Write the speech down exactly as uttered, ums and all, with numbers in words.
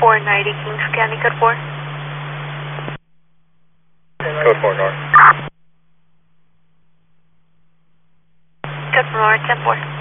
four ninety Kings County, code four. Code four, north. Code four, ten four.